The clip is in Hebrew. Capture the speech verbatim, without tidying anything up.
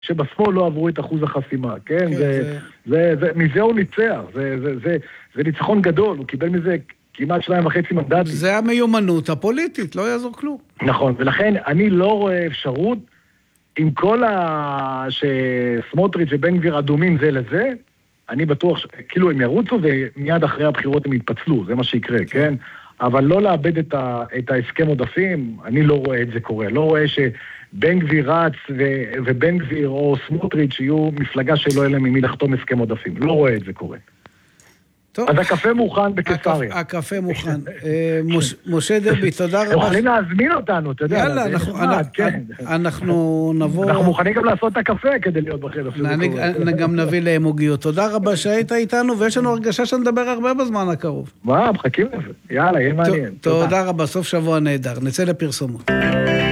שבשמאל לא עברו את אחוז החסימה, כן? כן זה, זה... זה, זה, מזה הוא ניצח, זה, זה, זה, זה ניצחון גדול, הוא קיבל מזה כמעט שניים וחצי מנדטים. זה המיומנות הפוליטית, לא יעזור כלום. נכון, ולכן אני לא רואה אפשרות, עם כל ה... שסמוטריץ' ובן גביר אדומים זה לזה, אני בטוח, ש... כאילו הם ירוצו ומיד אחרי הבחירות הם יתפצלו, זה מה שיקרה, כן? אבל לא לאבד את, ה... את ההסכם עודפים, אני לא רואה את זה קורה. לא רואה שבן גביר רץ ו... ובן גביר או סמוטריץ' יהיו מפלגה שלא יהיה להם ממי לחתום הסכם עודפים. לא רואה את זה קורה. טוב. אז הקפה מוכן בקיסריה. הקפה מוכן. משה דרבי, תודה רבה. יכולים להזמין אותנו, אתה יודע. יאללה, אנחנו נבוא... אנחנו מוכנים גם לעשות את הקפה כדי להיות בחדר. אני גם נביא לאמוגיות. תודה רבה שהיית איתנו, ויש לנו הרגשה שנדבר הרבה בזמן הקרוב. מה, מחכים לזה. יאללה, יהיה מעניין. תודה רבה, סוף שבוע נהדר. נצא לפרסומות.